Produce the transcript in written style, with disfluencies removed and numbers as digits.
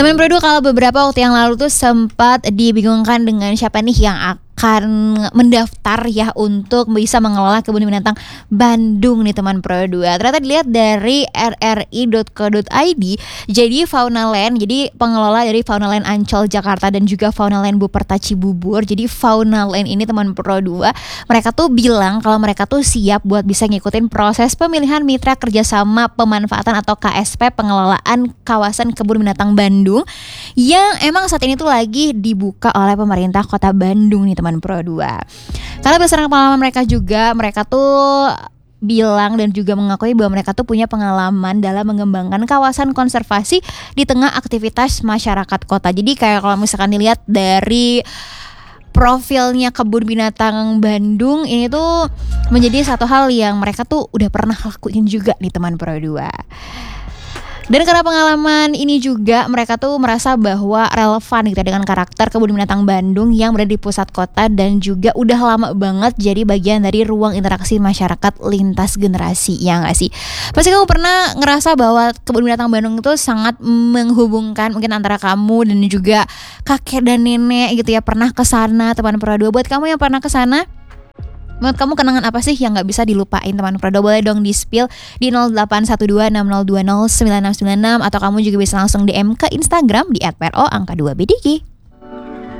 Teman Pro 2, kalau beberapa waktu yang lalu tuh sempat dibingungkan dengan siapa nih yang akan mendaftar ya untuk bisa mengelola kebun binatang Bandung nih teman Pro 2. Ternyata dilihat dari rri.co.id, jadi Faunaland, jadi pengelola dari Faunaland Ancol Jakarta dan juga Faunaland Buperta Cibubur. Jadi Faunaland ini teman Pro 2, mereka tuh bilang kalau mereka tuh siap buat bisa ngikutin proses pemilihan mitra kerjasama pemanfaatan atau KSP pengelolaan kawasan kebun binatang Bandung yang emang saat ini tuh lagi dibuka oleh pemerintah Kota Bandung nih teman Pro 2. Karena berdasarkan pengalaman mereka juga, mereka tuh bilang dan juga mengakui bahwa mereka tuh punya pengalaman dalam mengembangkan kawasan konservasi di tengah aktivitas masyarakat kota. Jadi kayak kalau misalkan dilihat dari profilnya kebun binatang Bandung ini tuh menjadi satu hal yang mereka tuh udah pernah lakuin juga nih teman Pro 2. Dan karena pengalaman ini juga mereka tuh merasa bahwa relevan gitu dengan karakter kebun binatang Bandung yang berada di pusat kota dan juga udah lama banget jadi bagian dari ruang interaksi masyarakat lintas generasi, ya nggak sih? Pasti kamu pernah ngerasa bahwa kebun binatang Bandung itu sangat menghubungkan mungkin antara kamu dan juga kakek dan nenek gitu ya, pernah kesana teman Pro 2. Buat kamu yang pernah kesana, menurut kamu kenangan apa sih yang gak bisa dilupain teman Pro 2? Boleh dong di-spill di 081260209696, atau kamu juga bisa langsung DM ke Instagram di @pro_2bdg.